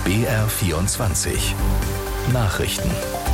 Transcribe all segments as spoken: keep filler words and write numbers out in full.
B R vierundzwanzig Nachrichten.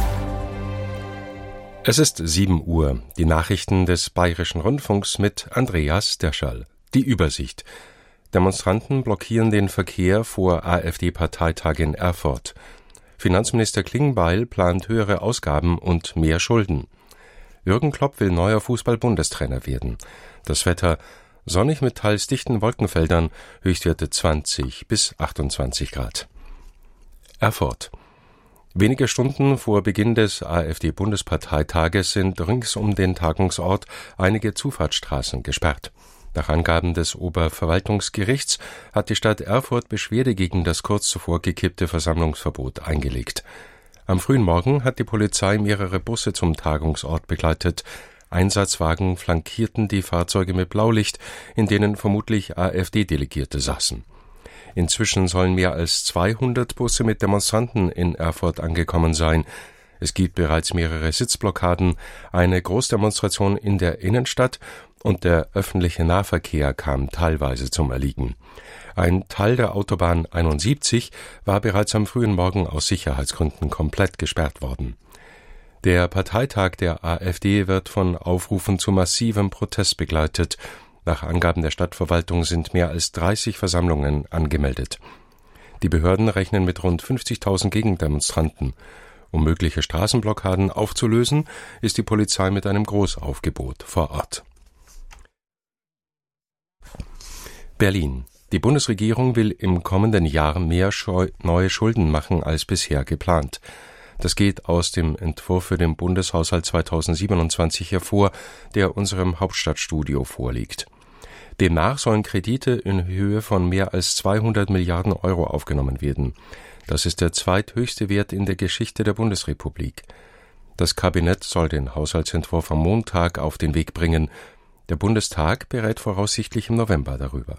Es ist sieben Uhr. Die Nachrichten des Bayerischen Rundfunks mit Andreas Derschall. Die Übersicht. Demonstranten blockieren den Verkehr vor AfD-Parteitag in Erfurt. Finanzminister Klingbeil plant höhere Ausgaben und mehr Schulden. Jürgen Klopp will neuer Fußball-Bundestrainer werden. Das Wetter: sonnig mit teils dichten Wolkenfeldern, Höchstwerte zwanzig bis achtundzwanzig Grad. Erfurt. Wenige Stunden vor Beginn des AfD-Bundesparteitages sind rings um den Tagungsort einige Zufahrtsstraßen gesperrt. Nach Angaben des Oberverwaltungsgerichts hat die Stadt Erfurt Beschwerde gegen das kurz zuvor gekippte Versammlungsverbot eingelegt. Am frühen Morgen hat die Polizei mehrere Busse zum Tagungsort begleitet. Einsatzwagen flankierten die Fahrzeuge mit Blaulicht, in denen vermutlich AfD-Delegierte saßen. Inzwischen sollen mehr als zweihundert Busse mit Demonstranten in Erfurt angekommen sein. Es gibt bereits mehrere Sitzblockaden, eine Großdemonstration in der Innenstadt und der öffentliche Nahverkehr kam teilweise zum Erliegen. Ein Teil der Autobahn einundsiebzig war bereits am frühen Morgen aus Sicherheitsgründen komplett gesperrt worden. Der Parteitag der AfD wird von Aufrufen zu massivem Protest begleitet. Nach Angaben der Stadtverwaltung sind mehr als dreißig Versammlungen angemeldet. Die Behörden rechnen mit rund fünfzigtausend Gegendemonstranten. Um mögliche Straßenblockaden aufzulösen, ist die Polizei mit einem Großaufgebot vor Ort. Berlin. Die Bundesregierung will im kommenden Jahr mehr neue Schulden machen als bisher geplant. Das geht aus dem Entwurf für den Bundeshaushalt zweitausendsiebenundzwanzig hervor, der unserem Hauptstadtstudio vorliegt. Demnach sollen Kredite in Höhe von mehr als zweihundert Milliarden Euro aufgenommen werden. Das ist der zweithöchste Wert in der Geschichte der Bundesrepublik. Das Kabinett soll den Haushaltsentwurf am Montag auf den Weg bringen. Der Bundestag berät voraussichtlich im November darüber.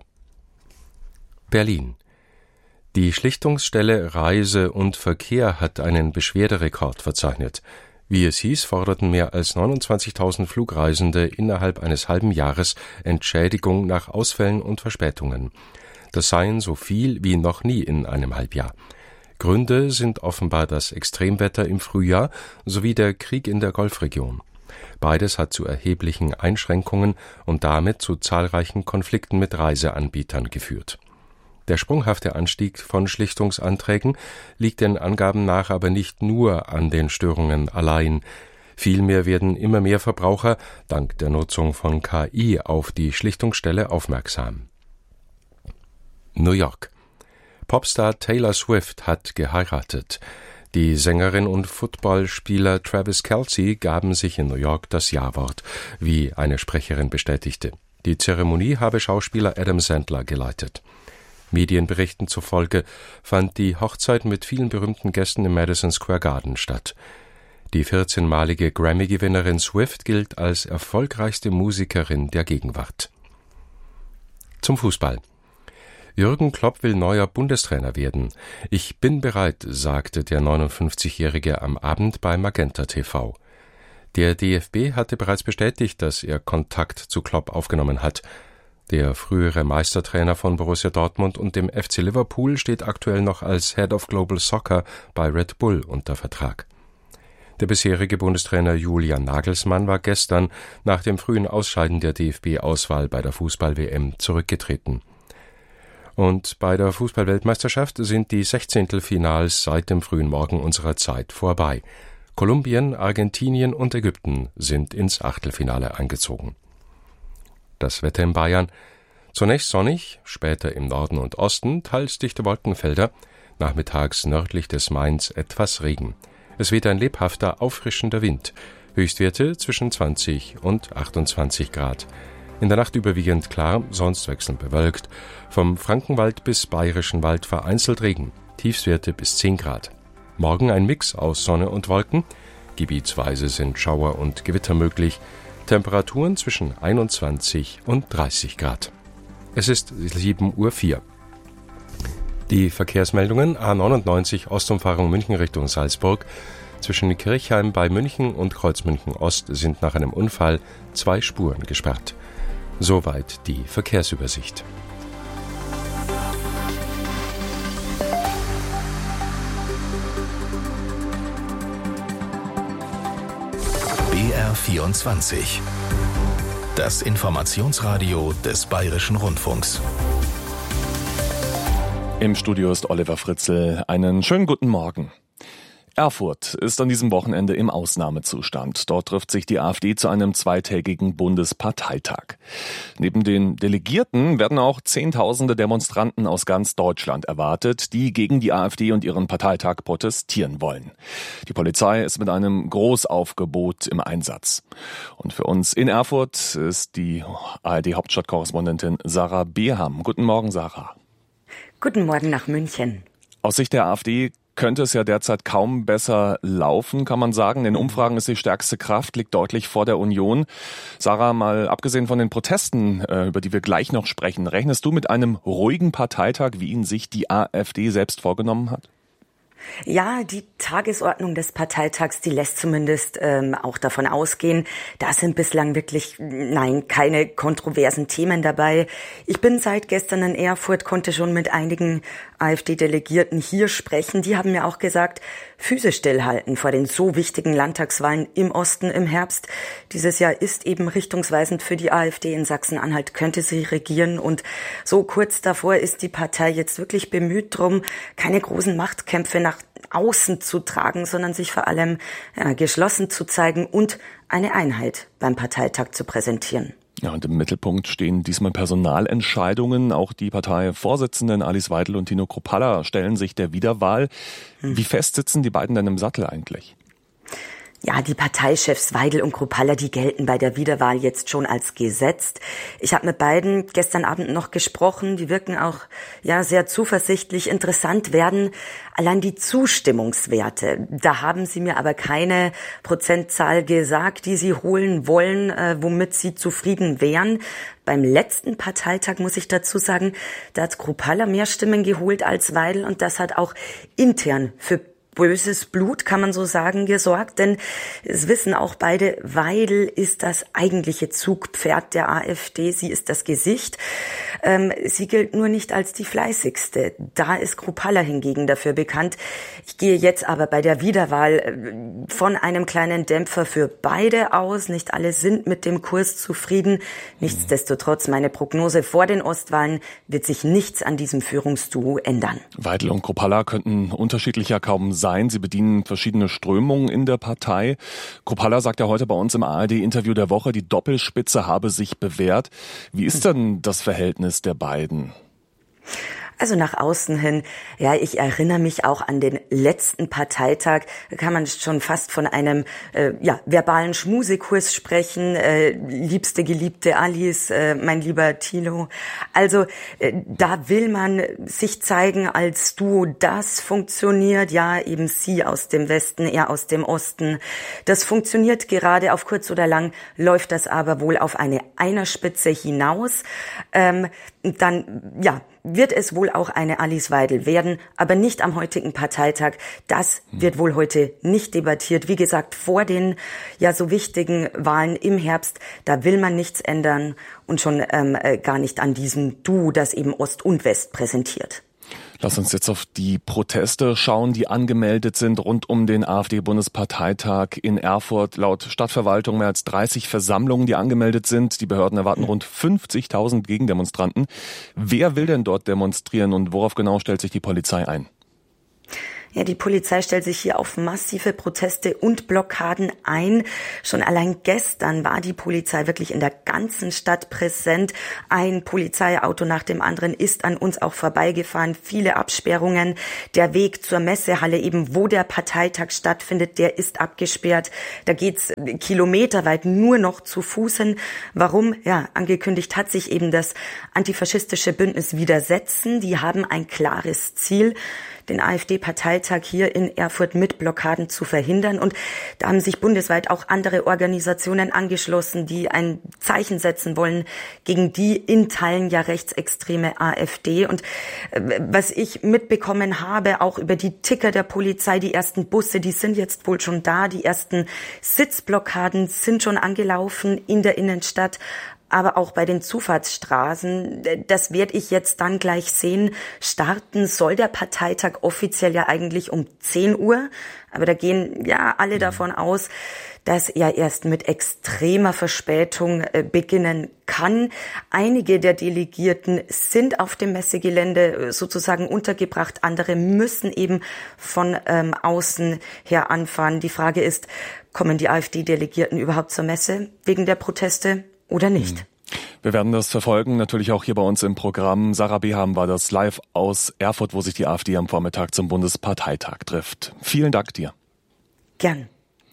Berlin. Die Schlichtungsstelle Reise und Verkehr hat einen Beschwerderekord verzeichnet. Wie es hieß, forderten mehr als neunundzwanzigtausend Flugreisende innerhalb eines halben Jahres Entschädigung nach Ausfällen und Verspätungen. Das seien so viel wie noch nie in einem Halbjahr. Gründe sind offenbar das Extremwetter im Frühjahr sowie der Krieg in der Golfregion. Beides hat zu erheblichen Einschränkungen und damit zu zahlreichen Konflikten mit Reiseanbietern geführt. Der sprunghafte Anstieg von Schlichtungsanträgen liegt den Angaben nach aber nicht nur an den Störungen allein. Vielmehr werden immer mehr Verbraucher dank der Nutzung von K I auf die Schlichtungsstelle aufmerksam. New York. Popstar Taylor Swift hat geheiratet. Die Sängerin und Footballspieler Travis Kelce gaben sich in New York das Ja-Wort, wie eine Sprecherin bestätigte. Die Zeremonie habe Schauspieler Adam Sandler geleitet. Medienberichten zufolge fand die Hochzeit mit vielen berühmten Gästen im Madison Square Garden statt. Die vierzehnmalige Grammy-Gewinnerin Swift gilt als erfolgreichste Musikerin der Gegenwart. Zum Fußball. Jürgen Klopp will neuer Bundestrainer werden. Ich bin bereit, sagte der neunundfünfzigjährige am Abend bei Magenta T V. Der D F B hatte bereits bestätigt, dass er Kontakt zu Klopp aufgenommen hat. Der frühere Meistertrainer von Borussia Dortmund und dem F C Liverpool steht aktuell noch als Head of Global Soccer bei Red Bull unter Vertrag. Der bisherige Bundestrainer Julian Nagelsmann war gestern nach dem frühen Ausscheiden der D F B-Auswahl bei der Fußball-W M zurückgetreten. Und bei der Fußball-Weltmeisterschaft sind die Sechzehntelfinals seit dem frühen Morgen unserer Zeit vorbei. Kolumbien, Argentinien und Ägypten sind ins Achtelfinale eingezogen. Das Wetter in Bayern: zunächst sonnig, später im Norden und Osten teils dichte Wolkenfelder, nachmittags nördlich des Mains etwas Regen. Es weht ein lebhafter, auffrischender Wind, Höchstwerte zwischen zwanzig und achtundzwanzig Grad. In der Nacht überwiegend klar, sonst wechselnd bewölkt, vom Frankenwald bis Bayerischen Wald vereinzelt Regen, Tiefstwerte bis zehn Grad. Morgen ein Mix aus Sonne und Wolken, gebietsweise sind Schauer und Gewitter möglich, Temperaturen zwischen einundzwanzig und dreißig Grad. Es ist sieben Uhr vier. Die Verkehrsmeldungen: A neunundneunzig Ostumfahrung München Richtung Salzburg. Zwischen Kirchheim bei München und Kreuzmünchen Ost sind nach einem Unfall zwei Spuren gesperrt. Soweit die Verkehrsübersicht. R vierundzwanzig. Das Informationsradio des Bayerischen Rundfunks. Im Studio ist Oliver Fritzl. Einen schönen guten Morgen. Erfurt ist an diesem Wochenende im Ausnahmezustand. Dort trifft sich die AfD zu einem zweitägigen Bundesparteitag. Neben den Delegierten werden auch Zehntausende Demonstranten aus ganz Deutschland erwartet, die gegen die AfD und ihren Parteitag protestieren wollen. Die Polizei ist mit einem Großaufgebot im Einsatz. Und für uns in Erfurt ist die A R D-Hauptstadtkorrespondentin Sarah Beham. Guten Morgen, Sarah. Guten Morgen nach München. Aus Sicht der AfD könnte es ja derzeit kaum besser laufen, kann man sagen. In Umfragen ist die stärkste Kraft, liegt deutlich vor der Union. Sarah, mal abgesehen von den Protesten, über die wir gleich noch sprechen, rechnest du mit einem ruhigen Parteitag, wie ihn sich die AfD selbst vorgenommen hat? Ja, die Tagesordnung des Parteitags, die lässt zumindest ähm, auch davon ausgehen, da sind bislang wirklich, nein, keine kontroversen Themen dabei. Ich bin seit gestern in Erfurt, konnte schon mit einigen AfD-Delegierten hier sprechen. Die haben mir auch gesagt, Füße stillhalten vor den so wichtigen Landtagswahlen im Osten im Herbst. Dieses Jahr ist eben richtungsweisend für die AfD in Sachsen-Anhalt, könnte sie regieren. Und so kurz davor ist die Partei jetzt wirklich bemüht drum, keine großen Machtkämpfe nach außen zu tragen, sondern sich vor allem ja, geschlossen zu zeigen und eine Einheit beim Parteitag zu präsentieren. Ja, und im Mittelpunkt stehen diesmal Personalentscheidungen. Auch die Parteivorsitzenden Alice Weidel und Tino Kruppalla stellen sich der Wiederwahl. Hm. Wie fest sitzen die beiden denn im Sattel eigentlich? Ja, die Parteichefs Weidel und Kruppalla, die gelten bei der Wiederwahl jetzt schon als gesetzt. Ich habe mit beiden gestern Abend noch gesprochen. Die wirken auch ja sehr zuversichtlich. Interessant werden allein die Zustimmungswerte. Da haben sie mir aber keine Prozentzahl gesagt, die sie holen wollen, äh, womit sie zufrieden wären. Beim letzten Parteitag, muss ich dazu sagen, da hat Kruppalla mehr Stimmen geholt als Weidel und das hat auch intern für böses Blut, kann man so sagen, gesorgt, denn es wissen auch beide, Weidel ist das eigentliche Zugpferd der AfD, sie ist das Gesicht. Ähm, sie gilt nur nicht als die fleißigste. Da ist Kruppalla hingegen dafür bekannt. Ich gehe jetzt aber bei der Wiederwahl von einem kleinen Dämpfer für beide aus. Nicht alle sind mit dem Kurs zufrieden. Nichtsdestotrotz, meine Prognose vor den Ostwahlen wird sich nichts an diesem Führungsduo ändern. Weidel und Kruppalla könnten unterschiedlicher kaum sein. Sie bedienen verschiedene Strömungen in der Partei. Kruppalla sagt ja heute bei uns im A R D-Interview der Woche, die Doppelspitze habe sich bewährt. Wie ist denn das Verhältnis der beiden? Also nach außen hin, ja, ich erinnere mich auch an den letzten Parteitag, da kann man schon fast von einem äh, ja, verbalen Schmusekurs sprechen, äh, liebste, geliebte Alice, äh, mein lieber Tino. Also äh, da will man sich zeigen als Duo, das funktioniert, ja, eben sie aus dem Westen, er aus dem Osten. Das funktioniert gerade, auf kurz oder lang läuft das aber wohl auf eine Einerspitze hinaus. Ähm, dann, ja, wird es wohl auch eine Alice Weidel werden, aber nicht am heutigen Parteitag. Das wird wohl heute nicht debattiert. Wie gesagt, vor den ja so wichtigen Wahlen im Herbst, da will man nichts ändern und schon ähm, gar nicht an diesem Duo, das eben Ost und West präsentiert. Lass uns jetzt auf die Proteste schauen, die angemeldet sind rund um den AfD-Bundesparteitag in Erfurt. Laut Stadtverwaltung mehr als dreißig Versammlungen, die angemeldet sind. Die Behörden erwarten rund fünfzigtausend Gegendemonstranten. Wer will denn dort demonstrieren und worauf genau stellt sich die Polizei ein? Ja, die Polizei stellt sich hier auf massive Proteste und Blockaden ein. Schon allein gestern war die Polizei wirklich in der ganzen Stadt präsent. Ein Polizeiauto nach dem anderen ist an uns auch vorbeigefahren. Viele Absperrungen. Der Weg zur Messehalle, eben wo der Parteitag stattfindet, der ist abgesperrt. Da geht's kilometerweit nur noch zu Fußen. Warum? Ja, angekündigt hat sich eben das antifaschistische Bündnis Widersetzen. Die haben ein klares Ziel, den AfD-Parteitag hier in Erfurt mit Blockaden zu verhindern. Und da haben sich bundesweit auch andere Organisationen angeschlossen, die ein Zeichen setzen wollen gegen die in Teilen ja rechtsextreme AfD. Und was ich mitbekommen habe, auch über die Ticker der Polizei, die ersten Busse, die sind jetzt wohl schon da. Die ersten Sitzblockaden sind schon angelaufen in der Innenstadt. aber auch bei den Zufahrtsstraßen. Das werde ich jetzt dann gleich sehen. Starten soll der Parteitag offiziell ja eigentlich um zehn Uhr. Aber da gehen ja alle davon aus, dass er erst mit extremer Verspätung äh, beginnen kann. Einige der Delegierten sind auf dem Messegelände äh, sozusagen untergebracht. Andere müssen eben von ähm, außen her anfahren. Die Frage ist, kommen die AfD-Delegierten überhaupt zur Messe wegen der Proteste oder nicht? Wir werden das verfolgen, natürlich auch hier bei uns im Programm. Sarah Beham war das live aus Erfurt, wo sich die AfD am Vormittag zum Bundesparteitag trifft. Vielen Dank dir. Gern.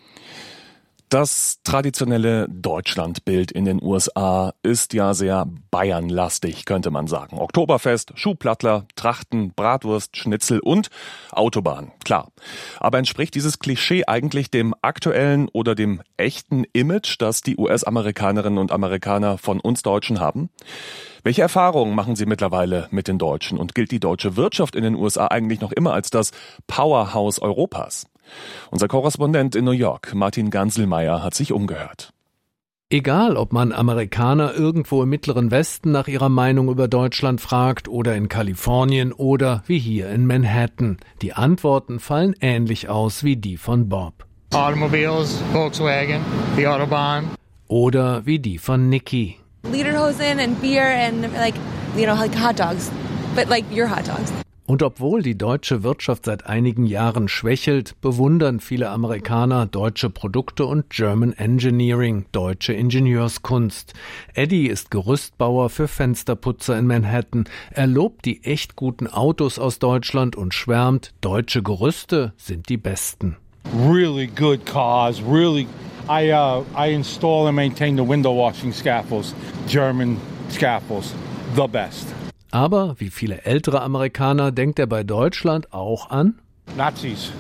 Das traditionelle Deutschlandbild in den U S A ist ja sehr Bayernlastig, könnte man sagen. Oktoberfest, Schuhplattler, Trachten, Bratwurst, Schnitzel und Autobahn, klar. Aber entspricht dieses Klischee eigentlich dem aktuellen oder dem echten Image, das die U S-Amerikanerinnen und Amerikaner von uns Deutschen haben? Welche Erfahrungen machen sie mittlerweile mit den Deutschen? Und gilt die deutsche Wirtschaft in den U S A eigentlich noch immer als das Powerhouse Europas? Unser Korrespondent in New York, Martin Ganselmeier, hat sich umgehört. Egal, ob man Amerikaner irgendwo im Mittleren Westen nach ihrer Meinung über Deutschland fragt oder in Kalifornien oder wie hier in Manhattan, die Antworten fallen ähnlich aus wie die von Bob. Automobiles, Volkswagen, die Autobahn. Oder wie die von Nikki. Lederhosen and beer and like, you know, like hot dogs, but like your hot dogs. Und obwohl die deutsche Wirtschaft seit einigen Jahren schwächelt, bewundern viele Amerikaner deutsche Produkte und German Engineering, deutsche Ingenieurskunst. Eddie ist Gerüstbauer für Fensterputzer in Manhattan. Er lobt die echt guten Autos aus Deutschland und schwärmt, deutsche Gerüste sind die besten. Really good cars, really. I uh, I install and maintain the window washing scaffolds, German scaffolds, the best. Aber wie viele ältere Amerikaner denkt er bei Deutschland auch an Nazis.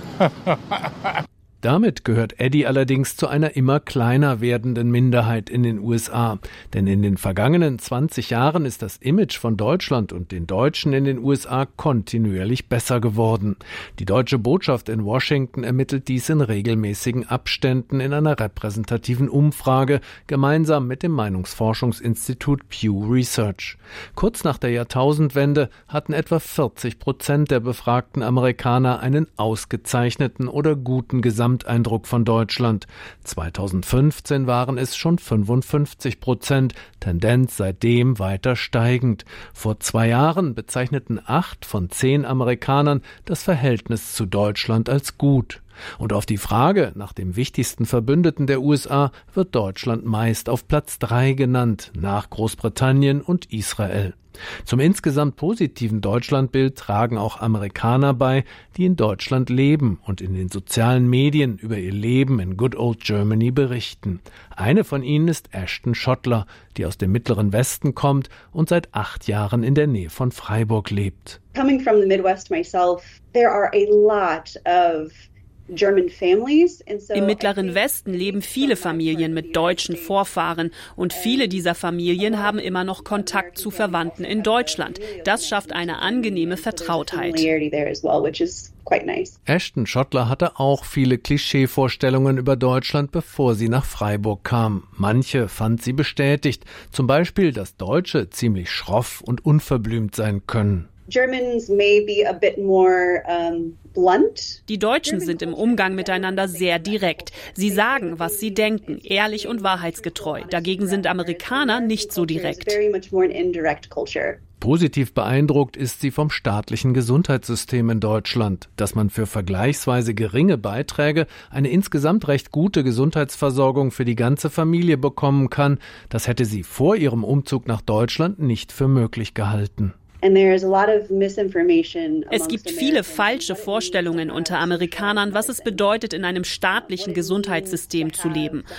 Damit gehört Eddie allerdings zu einer immer kleiner werdenden Minderheit in den U S A. Denn in den vergangenen zwanzig Jahren ist das Image von Deutschland und den Deutschen in den U S A kontinuierlich besser geworden. Die deutsche Botschaft in Washington ermittelt dies in regelmäßigen Abständen in einer repräsentativen Umfrage, gemeinsam mit dem Meinungsforschungsinstitut Pew Research. Kurz nach der Jahrtausendwende hatten etwa vierzig Prozent der befragten Amerikaner einen ausgezeichneten oder guten Gesamt Eindruck von Deutschland. zweitausendfünfzehn waren es schon fünfundfünfzig Prozent, Tendenz seitdem weiter steigend. Vor zwei Jahren bezeichneten acht von zehn Amerikanern das Verhältnis zu Deutschland als gut. Und auf die Frage nach dem wichtigsten Verbündeten der U S A wird Deutschland meist auf Platz drei genannt, nach Großbritannien und Israel. Zum insgesamt positiven Deutschlandbild tragen auch Amerikaner bei, die in Deutschland leben und in den sozialen Medien über ihr Leben in Good Old Germany berichten. Eine von ihnen ist Ashton Schottler, die aus dem Mittleren Westen kommt und seit acht Jahren in der Nähe von Freiburg lebt. Coming from the Midwest myself, there are a lot of Im Mittleren Westen leben viele Familien mit deutschen Vorfahren und viele dieser Familien haben immer noch Kontakt zu Verwandten in Deutschland. Das schafft eine angenehme Vertrautheit. Ashton Schottler hatte auch viele Klischeevorstellungen über Deutschland, bevor sie nach Freiburg kam. Manche fand sie bestätigt, zum Beispiel, dass Deutsche ziemlich schroff und unverblümt sein können. Germans may be a bit more um, blunt. Die Deutschen sind im Umgang miteinander sehr direkt. Sie sagen, was sie denken, ehrlich und wahrheitsgetreu. Dagegen sind Amerikaner nicht so direkt. Positiv beeindruckt ist sie vom staatlichen Gesundheitssystem in Deutschland, dass man für vergleichsweise geringe Beiträge eine insgesamt recht gute Gesundheitsversorgung für die ganze Familie bekommen kann. Das hätte sie vor ihrem Umzug nach Deutschland nicht für möglich gehalten. Es gibt viele falsche Vorstellungen unter Amerikanern, was es bedeutet, in einem staatlichen Gesundheitssystem zu leben.